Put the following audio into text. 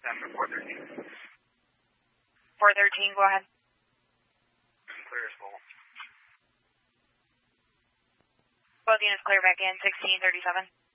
After 413. 413, go ahead. Clear as full. Both units clear back in, 1637.